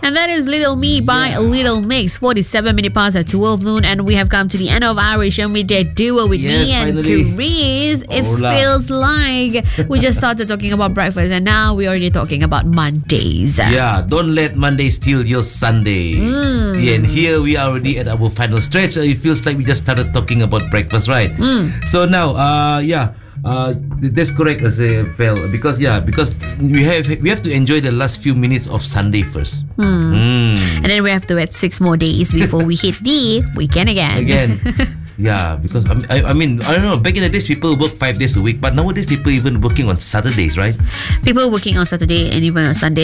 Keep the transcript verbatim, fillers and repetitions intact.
And that is Little Me by Yeah. Little Mix. forty-seven minutes past at twelve noon, and we have come to the end of our Show Midday Duo with Yes, me and finally. Chris. It Hola. feels like we just started talking about breakfast, and now we're already talking about Mondays. Yeah, don't let Monday steal your Sunday. Mm. Yeah, and here we are already at our final stretch. Uh, It feels like we just started talking about breakfast, right? Mm. So now, uh, yeah. Uh, that's correct, as uh, Fel, because yeah, because we have we have to enjoy the last few minutes of Sunday first. Mm. Mm. And then we have to wait six more days before we hit the weekend again. Again, yeah, because I, I, I mean I don't know. Back in the days, people work five days a week, but nowadays people even working on Saturdays, right? People working on Saturday and even on Sunday.